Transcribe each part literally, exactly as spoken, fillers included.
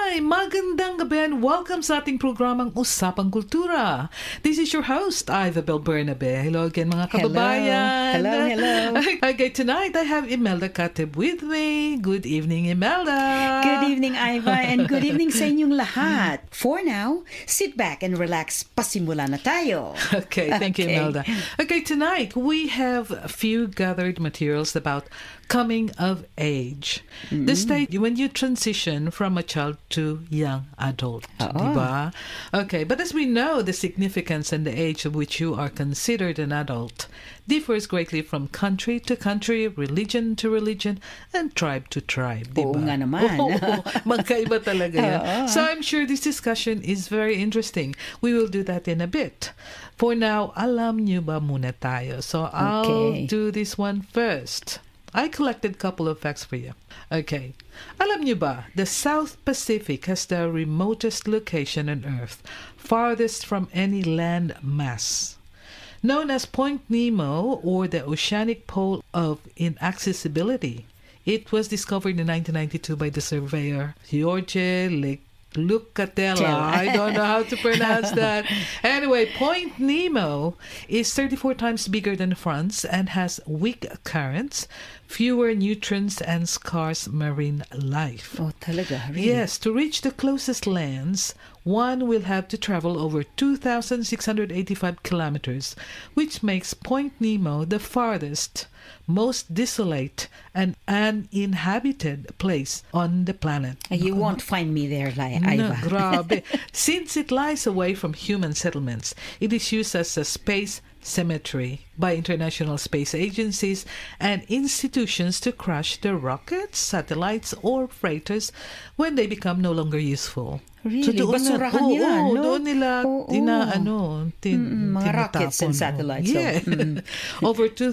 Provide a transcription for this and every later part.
Hi! Magandang gabi and welcome sa ating programang Usapang Kultura. This is your host, Ivabel Bernabe. Hello again mga kababayan. Hello, hello. Okay, tonight I have Imelda Katib with me. Good evening, Imelda. Good evening, Iva, and good evening sa inyong lahat. For now, sit back and relax. Pasimula na tayo. Okay, thank you, Okay. Imelda. Okay, tonight we have a few gathered materials about coming of age. The stage when you transition from a child to young adult. Oo. Diba? Okay, but as we know, the significance and the age at which you are considered an adult differs greatly from country to country, religion to religion, and tribe to tribe. Oo Diba? nga naman. Oo, magkaiba talaga yan. Oo. So I'm sure this discussion is very interesting. We will do that in a bit. For now, alam nyo ba muna tayo? So I'll Okay. do this one first. I collected a couple of facts for you. Okay. Alam nyo ba, the South Pacific has the remotest location on Earth, farthest from any land mass. Known as Point Nemo, or the oceanic pole of inaccessibility. It was discovered in nineteen ninety-two by the surveyor Jorge Le Lucatella. Tella. I don't know how to pronounce that. Anyway, Point Nemo is thirty-four times bigger than France and has weak currents, fewer nutrients, and scarce marine life. Oh, talaga? Really? Yes, to reach the closest lands, one will have to travel over two thousand six hundred eighty-five kilometers, which makes Point Nemo the farthest, most desolate, and uninhabited place on the planet. You won't find me there, Lai- No, Iva. grabe. Since it lies away from human settlements, it is used as a space cemetery by international space agencies and institutions to crush the rockets, satellites, or freighters when they become no longer useful. Really? doon na- Basurahan oo, yan, oo, no? doon nila Oo. tina, ano, tin, Mm-mm, mga rockets and tinatapon, oh. satellites, so, Yeah. mm. Over two,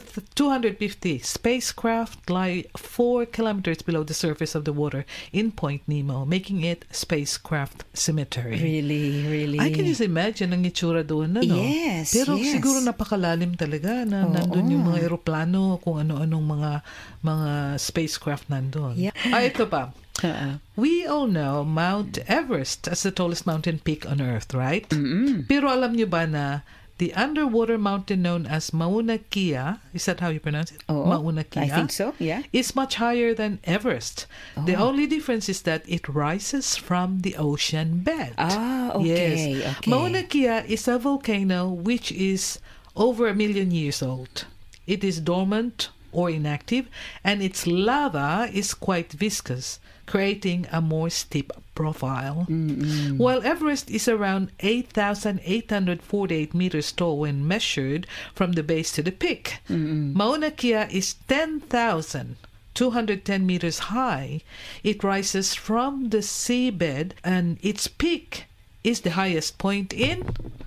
250 spacecraft lie four kilometers below the surface of the water in Point Nemo, making it spacecraft cemetery. Really, really. I can just imagine ang itsura doon, ano? Yes, Pero yes. siguro napakalalim talaga na Oo. nandun yung mga eroplano, kung ano-anong mga mga spacecraft nandun. Yeah. Ah, ito pa. Uh-uh. We all know Mount Everest as the tallest mountain peak on Earth, right? Mm-mm. Pero alam niyo ba na the underwater mountain known as Mauna Kea, is that how you pronounce it? Oo. Mauna Kea? I think so, yeah. Is much higher than Everest. The Oh. only difference is that it rises from the ocean bed. Ah, Yes. okay, okay. Mauna Kea is a volcano which is over a million years old. It is dormant or inactive, and its lava is quite viscous, creating a more steep profile. Mm-mm. While Everest is around eight thousand eight hundred forty-eight meters tall when measured from the base to the peak, Mm-mm. Mauna Kea is ten thousand two hundred ten meters high. It rises from the seabed, and its peak is the highest point in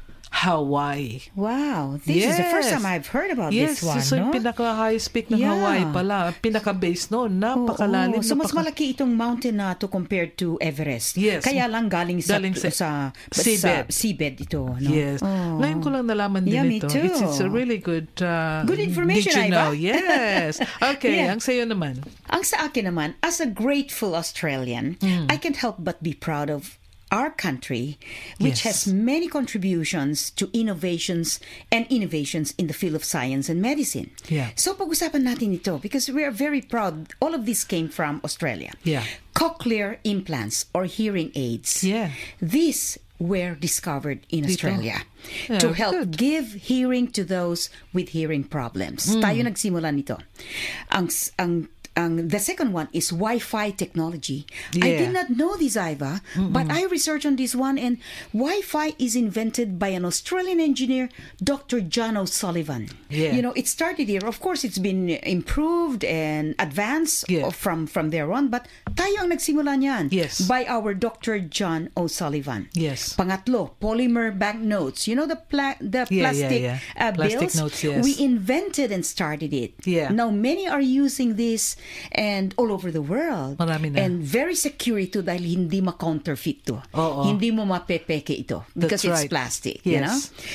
Hawaii. Wow, this is the first Yes. time I've heard about Yes, this one, so yung no? pinaka-highest peak ng Yeah. Hawaii pala, pinaka-base noon, napakalalim. Oo. So, mas napaka- malaki itong mountain na to compared to Everest. Yes. Kaya lang galing sa, Galing sa sa, seabed. sa seabed ito. No? Yes. Oh. Ngayon ko lang nalaman din Yeah, me ito. too. It's, it's a really good... Uh, Good information, did you Iva. know? Yes. Okay, Yeah. ang sayo naman. Ang sa akin naman, as a grateful Australian, Hmm. I can't help but be proud of our country, which Yes. has many contributions to innovations and innovations in the field of science and medicine. Yeah. So pag-usapan natin ito because we are very proud. All of this came from Australia. Yeah. Cochlear implants or hearing aids. Yeah. These were discovered in Dito. Australia Yeah, to help good. give hearing to those with hearing problems. Hmm. Tayo nagsimula nito. Ang ang ang the second one is Wi-Fi technology. I Yeah. did not know this, Iva, but I researched on this one, and Wi-Fi is invented by an Australian engineer, Doctor John O'Sullivan. Yeah. You know, it started here. Of course, it's been improved and advanced Yeah. from from there on, but tayo ang nagsimula niyan Yes. by our Doctor John O'Sullivan. Yes. Pangatlo, polymer banknotes. You know the pla- the Yeah, yeah, plastic yeah. Uh, Plastic bills? notes, yes. We invented and started it. Yeah. Now many are using this and all over the world. Marami na. And very secure ito dahil hindi ma-counterfeit to. Oo. Hindi mo mapepeke ito because That's it's right. plastic, you know? Yes.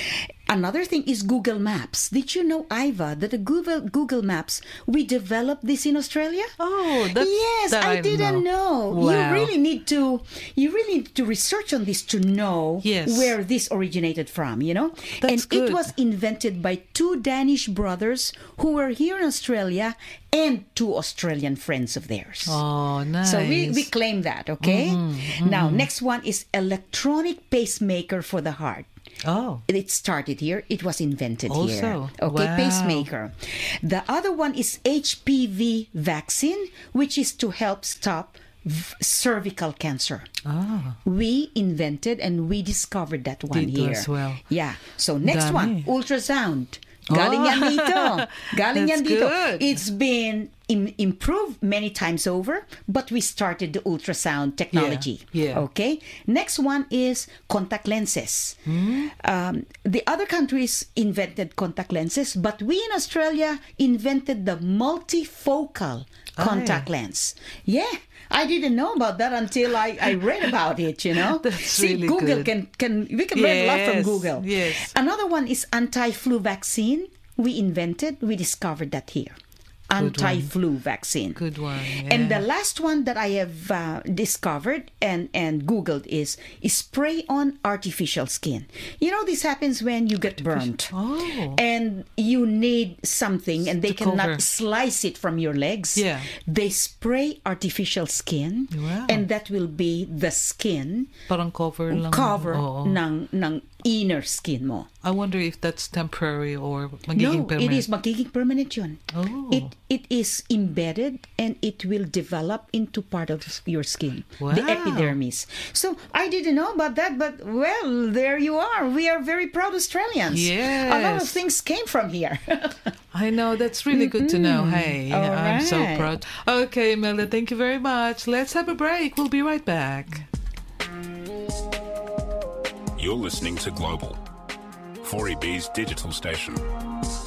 Another thing is Google Maps. Did you know, Iva, that the Google Google Maps, we developed this in Australia? Oh, that's, yes, that I, I didn't know. know. Wow. You really need to you really need to research on this to know Yes. where this originated from, you know? That's and good. it was invented by two Danish brothers who were here in Australia and two Australian friends of theirs. Oh, nice. So we, we claim that, okay? Mm-hmm, Now, next one is electronic pacemaker for the heart. Oh. It started here. It was invented Also, here. Okay, wow. pacemaker. The other one is H P V vaccine, which is to help stop v- cervical cancer. Ah. We invented and we discovered that one Dito here. as well. Yeah. So next one, Dami. ultrasound. Galing Oh. yan dito. Galing yan That's dito. good. It's been im- improved many times over, but we started the ultrasound technology. Yeah, yeah. Okay. Next one is contact lenses. Hmm? Um, the other countries invented contact lenses, but we in Australia invented the multifocal contact Ay. lens. Yeah. I didn't know about that until I, I read about it, you know. That's See, really Google good. can can we can learn a lot from Yes, Google. yes. Another one is anti-flu vaccine. We invented, we discovered that here. one. Anti-flu vaccine. Good one. Yeah. And the last one that I have uh, discovered and, and Googled is, is spray on artificial skin. You know, this happens when you get burnt. Oh. And you need something and they To cannot cover. slice it from your legs. Yeah. They spray artificial skin Wow. and that will be the skin Parang cover lang. cover Oo. ng, ng inner skin mo. I wonder if that's temporary or No, magiging it permanent. is magiging permanent yun. Oh. It it is embedded and it will develop into part of your skin, the Wow. epidermis. So I didn't know about that, but well, there you are. We are very proud Australians. A lot of Yes. things came from here. I know, that's really good to know. Hey, All I'm so right. proud. Okay, Imelda, thank you very much. Let's have a break. We'll be right back. You're listening to Global, four E B's digital station.